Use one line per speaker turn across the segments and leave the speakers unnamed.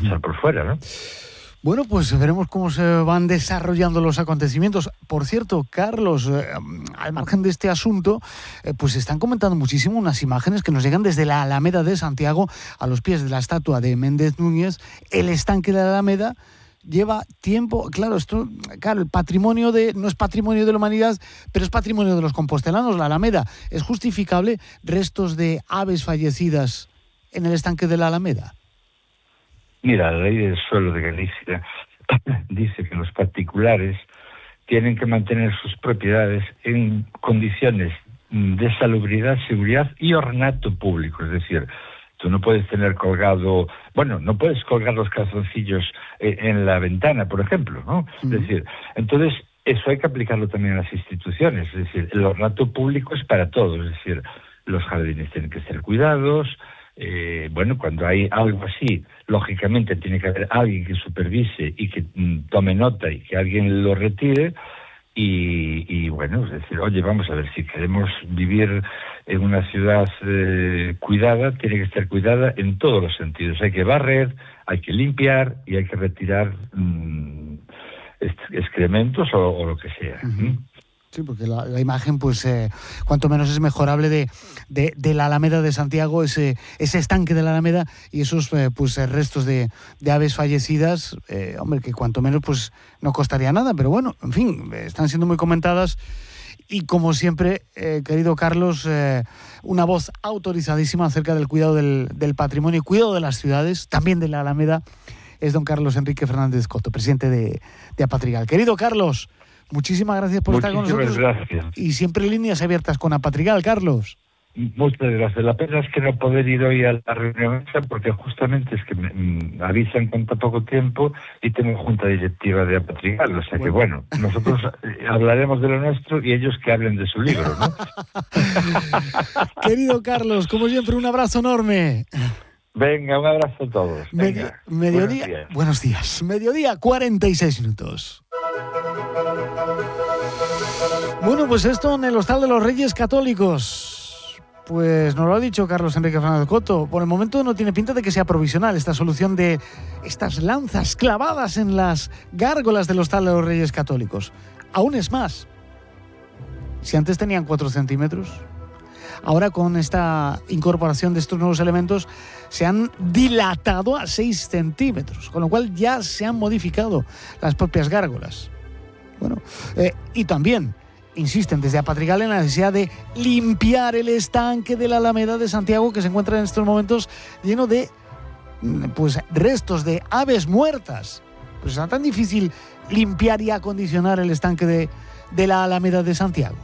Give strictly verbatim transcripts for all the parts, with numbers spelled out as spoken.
echar por fuera, ¿no?
Bueno, pues veremos cómo se van desarrollando los acontecimientos. Por cierto, Carlos, eh, al margen de este asunto, eh, pues están comentando muchísimo unas imágenes que nos llegan desde la Alameda de Santiago, a los pies de la estatua de Méndez Núñez. El estanque de la Alameda lleva tiempo, claro, esto, claro, el patrimonio de, no es patrimonio de la humanidad, pero es patrimonio de los compostelanos, la Alameda. ¿Es justificable restos de aves fallecidas en el estanque de la Alameda?
Mira, la ley del suelo de Galicia dice que los particulares tienen que mantener sus propiedades en condiciones de salubridad, seguridad y ornato público. Es decir, tú no puedes tener colgado, bueno, no puedes colgar los calzoncillos en la ventana, por ejemplo, ¿no? Mm. Es decir, entonces eso hay que aplicarlo también a las instituciones. Es decir, el ornato público es para todos. Es decir, los jardines tienen que ser cuidados. Eh, bueno, cuando hay algo así, lógicamente tiene que haber alguien que supervise y que mm, tome nota y que alguien lo retire y, y bueno, es decir, oye, vamos a ver, si queremos vivir en una ciudad eh, cuidada, tiene que estar cuidada en todos los sentidos. Hay que barrer, hay que limpiar y hay que retirar mm, excrementos o, o lo que sea.
Uh-huh. ¿Mm? Sí, porque la, la imagen, pues, eh, cuanto menos es mejorable de, de, de la Alameda de Santiago, ese, ese estanque de la Alameda y esos eh, pues, restos de, de aves fallecidas, eh, hombre, que cuanto menos, pues, no costaría nada, pero bueno, en fin, están siendo muy comentadas y, como siempre, eh, querido Carlos, eh, una voz autorizadísima acerca del cuidado del, del patrimonio y cuidado de las ciudades, también de la Alameda, es don Carlos Enrique Fernández Coto, presidente de, de Apatrigal. Querido Carlos, muchísimas gracias por
Muchísimas
estar con nosotros.
Gracias.
Y siempre líneas abiertas con Apatrigal, Carlos.
Muchas gracias. La pena es que no poder ir hoy a la reunión porque justamente es que me, me avisan con tan poco tiempo y tengo junta directiva de Apatrigal. O sea bueno. que bueno, nosotros hablaremos de lo nuestro y ellos que hablen de su libro, ¿no?
Querido Carlos, como siempre, un abrazo enorme.
Venga, un abrazo a todos.
Medi- mediodía. Buenos días. Buenos días. Mediodía, cuarenta y seis minutos. Bueno, pues esto en el Hostal de los Reyes Católicos. Pues nos lo ha dicho Carlos Enrique Fernández Coto. Por el momento no tiene pinta de que sea provisional esta solución de estas lanzas clavadas en las gárgolas del Hostal de los Reyes Católicos. Aún es más. Si antes tenían cuatro centímetros, ahora con esta incorporación de estos nuevos elementos se han dilatado a seis centímetros, con lo cual ya se han modificado las propias gárgolas. Bueno, eh, y también insisten desde Apatrigal en la necesidad de limpiar el estanque de la Alameda de Santiago, que se encuentra en estos momentos lleno de pues restos de aves muertas. Pues es tan difícil limpiar y acondicionar el estanque de, de la Alameda de Santiago.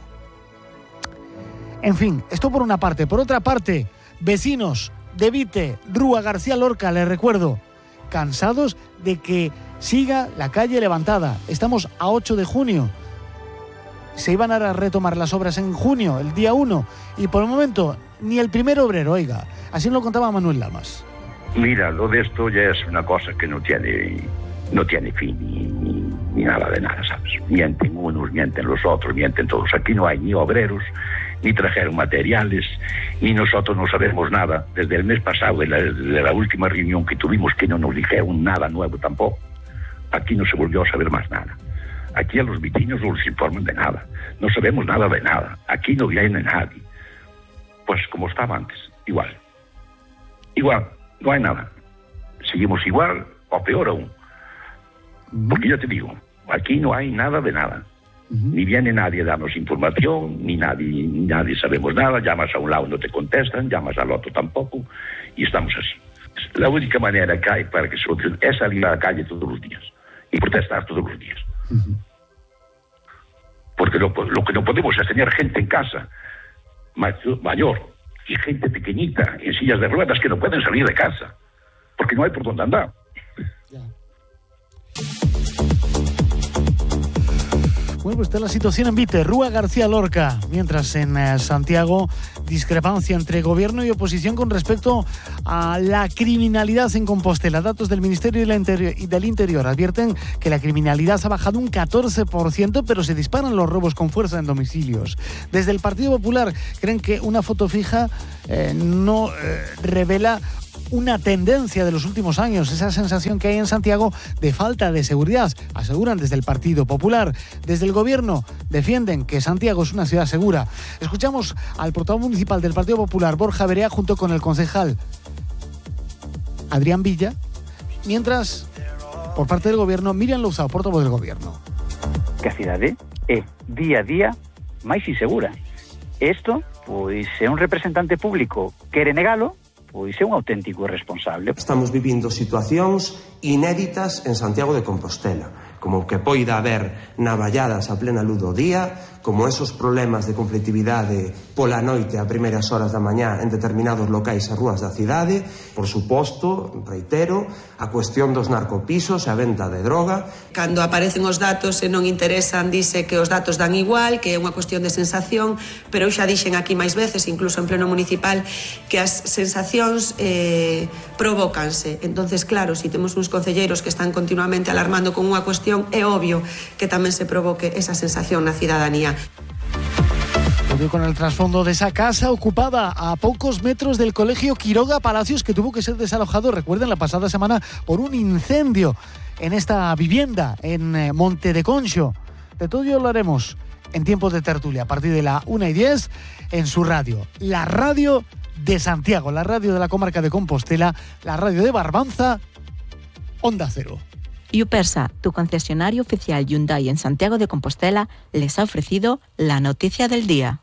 En fin, esto por una parte. Por otra parte, vecinos de Vite, Rúa García Lorca, les recuerdo, cansados de que siga la calle levantada. Estamos a ocho de junio. Se iban a retomar las obras en junio, el día uno, y por el momento ni el primer obrero, oiga. Así lo contaba Manuel Lamas.
Mira, lo de esto ya es una cosa que no tiene, no tiene fin ni, ni, ni nada de nada, ¿sabes? Mienten unos, mienten los otros, mienten todos. Aquí no hay ni obreros, ni trajeron materiales, ni nosotros no sabemos nada. Desde el mes pasado, de la, de la última reunión que tuvimos, que no nos dijeron nada nuevo tampoco, aquí no se volvió a saber más nada. Aquí a los vecinos no les informan de nada. No sabemos nada de nada. Aquí no viene nadie. Pues como estaba antes, igual. Igual, no hay nada. Seguimos igual o peor aún. Porque yo te digo, aquí no hay nada de nada. Uh-huh. Ni viene nadie a darnos información, ni nadie, ni nadie sabemos nada. Llamas a un lado, no te contestan, llamas al otro tampoco, y estamos así. La única manera que hay para que se solucione es salir a la calle todos los días y protestar todos los días. Uh-huh. Porque lo, lo que no podemos es tener gente en casa mayor y gente pequeñita en sillas de ruedas que no pueden salir de casa porque no hay por dónde andar.
Yeah. Bueno, pues está la situación en Vite, Rúa García Lorca, mientras en eh, Santiago, discrepancia entre gobierno y oposición con respecto a la criminalidad en Compostela. Datos del Ministerio del Interior advierten que la criminalidad ha bajado un catorce por ciento, pero se disparan los robos con fuerza en domicilios. Desde el Partido Popular creen que una foto fija eh, no eh, revela una tendencia de los últimos años, esa sensación que hay en Santiago de falta de seguridad, aseguran desde el Partido Popular. Desde el gobierno defienden que Santiago es una ciudad segura. Escuchamos al portavoz municipal del Partido Popular, Borja Berea, junto con el concejal Adrián Villa, mientras, por parte del gobierno, Miriam Louzao, portavoz del gobierno.
Que a cidade é día a día máis insegura. Isto, pois, se un representante público quere negalo, pois é un auténtico irresponsable.
Estamos vivindo situacións inéditas en Santiago de Compostela, como que poida haber navalladas a plena luz do día, como esos problemas de conflitividade pola noite a primeiras horas da mañá en determinados locais e rúas da cidade, por suposto, reitero, a cuestión dos narcopisos e a venta de droga.
Cando aparecen os datos e non interesan, dice que os datos dan igual, que é unha cuestión de sensación, pero eu xa dixen aquí máis veces, incluso en pleno municipal, que as sensacións eh, provócanse. Entonces, claro, si temos uns concelleiros que están continuamente alarmando con unha cuestión, é obvio que tamén se provoque esa sensación na cidadanía.
Con el trasfondo de esa casa ocupada a pocos metros del colegio Quiroga Palacios, que tuvo que ser desalojado, recuerden, la pasada semana por un incendio en esta vivienda en Monte de Concho. De todo ello lo haremos en tiempos de tertulia a partir de la una y diez en su radio, la radio de Santiago, la radio de la comarca de Compostela, la radio de Barbanza, Onda Cero.
Yupersa, tu concesionario oficial Hyundai en Santiago de Compostela, les ha ofrecido la noticia del día.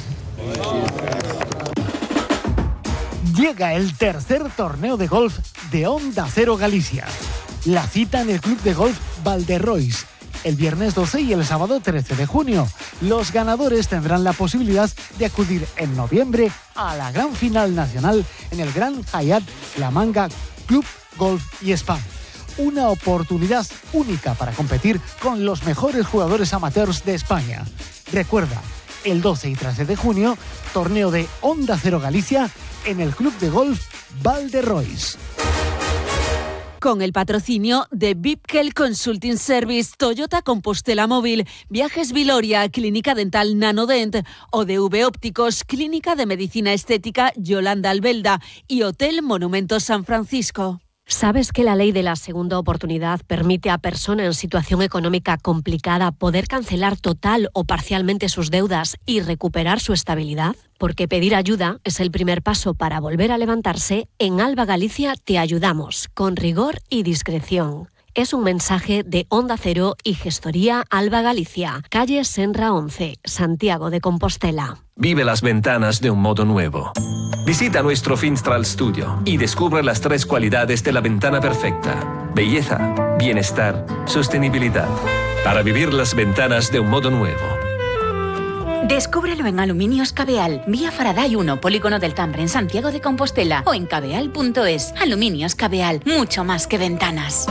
Llega el tercer torneo de golf de Onda Cero Galicia. La cita en el Club de Golf Valderrois, el viernes doce y el sábado trece de junio. Los ganadores tendrán la posibilidad de acudir en noviembre a la gran final nacional en el Gran Hyatt La Manga Club Golf y Spa. Una oportunidad única para competir con los mejores jugadores amateurs de España. Recuerda, el doce y trece de junio, torneo de Onda Cero Galicia en el Club de Golf Valderrois.
Con el patrocinio de Vipkel Consulting Service, Toyota Compostela Móvil, Viajes Viloria, Clínica Dental Nanodent, O D V Ópticos, Clínica de Medicina Estética Yolanda Albelda y Hotel Monumento San Francisco.
¿Sabes que la ley de la segunda oportunidad permite a personas en situación económica complicada poder cancelar total o parcialmente sus deudas y recuperar su estabilidad? Porque pedir ayuda es el primer paso para volver a levantarse. En Alba Galicia te ayudamos, con rigor y discreción. Es un mensaje de Onda Cero y Gestoría Alba Galicia, calle Senra once, Santiago de Compostela.
Vive las ventanas de un modo nuevo. Visita nuestro Finstral Studio y descubre las tres cualidades de la ventana perfecta: belleza, bienestar, sostenibilidad. Para vivir las ventanas de un modo nuevo.
Descúbrelo en Aluminios Cabeal, vía Faraday uno, Polígono del Tambre, en Santiago de Compostela, o en cabeal punto es. Aluminios Cabeal, mucho más que ventanas.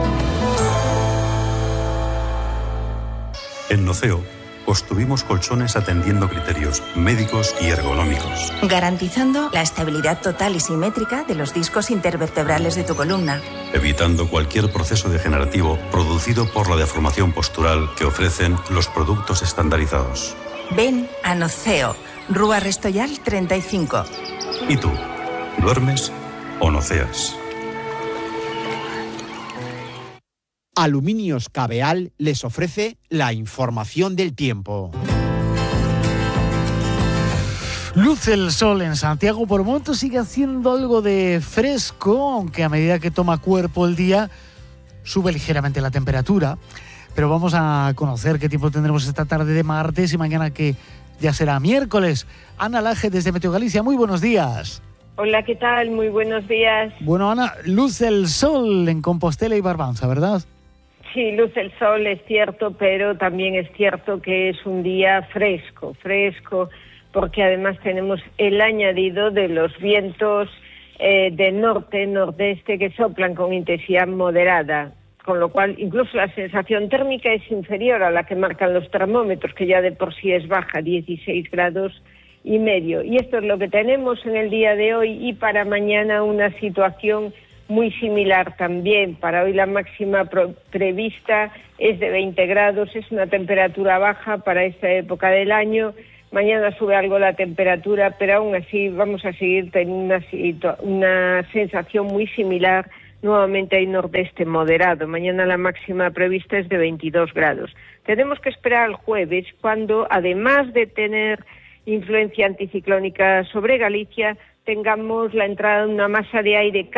En Noceo construimos colchones atendiendo criterios médicos y ergonómicos,
garantizando la estabilidad total y simétrica de los discos intervertebrales de tu columna,
evitando cualquier proceso degenerativo producido por la deformación postural que ofrecen los productos estandarizados.
Ven a Noceo, Rúa Restoyal treinta y cinco.
¿Y tú? ¿Duermes o noceas?
Aluminios Cabeal les ofrece la información del tiempo.
Luce el sol en Santiago, por el momento sigue haciendo algo de fresco, aunque a medida que toma cuerpo el día sube ligeramente la temperatura. Pero vamos a conocer qué tiempo tendremos esta tarde de martes y mañana, que ya será miércoles. Ana Laje desde Meteo Galicia, muy buenos días.
Hola, ¿qué tal? Muy buenos días.
Bueno, Ana, luce el sol en Compostela y Barbanza, ¿verdad?
Sí, luce el sol, es cierto, pero también es cierto que es un día fresco, fresco, porque además tenemos el añadido de los vientos eh, del norte, nordeste, que soplan con intensidad moderada, con lo cual incluso la sensación térmica es inferior a la que marcan los termómetros, que ya de por sí es baja, dieciséis grados y medio. Y esto es lo que tenemos en el día de hoy, y para mañana una situación muy similar también. Para hoy la máxima pro- prevista es de veinte grados, es una temperatura baja para esta época del año, Mañana sube algo la temperatura, pero aún así vamos a seguir teniendo una, una sensación muy similar. Nuevamente hay nordeste moderado. Mañana la máxima prevista es de veintidós grados. Tenemos que esperar al jueves, cuando, además de tener influencia anticiclónica sobre Galicia, tengamos la entrada de una masa de aire